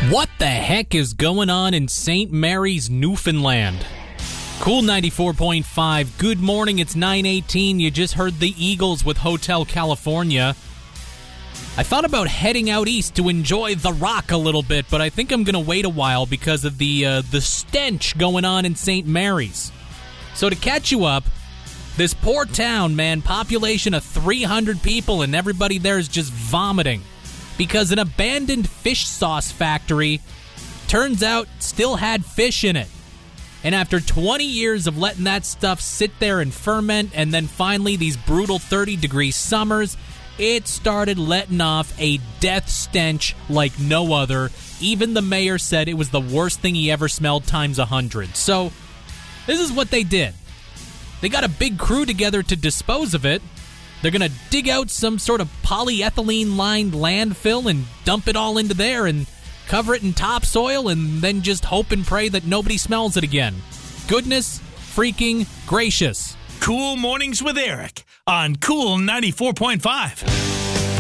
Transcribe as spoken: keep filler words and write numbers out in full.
What the heck is going on in Saint Mary's, Newfoundland? Cool ninety-four point five. Good morning, it's nine eighteen. You just heard the Eagles with Hotel California. I thought about heading out east to enjoy The Rock a little bit, but I think I'm going to wait a while because of the uh, the stench going on in Saint Mary's. So to catch you up, this poor town, man, population of three hundred people, and everybody there is just vomiting because an abandoned fish sauce factory, turns out, still had fish in it. And after twenty years of letting that stuff sit there and ferment, and then finally these brutal thirty-degree summers, it started letting off a death stench like no other. Even the mayor said it was the worst thing he ever smelled times a hundred. So, this is what they did. They got a big crew together to dispose of it. They're going to dig out some sort of polyethylene-lined landfill and dump it all into there and cover it in topsoil and then just hope and pray that nobody smells it again. Goodness freaking gracious. Cool Mornings with Eric on Cool ninety-four point five.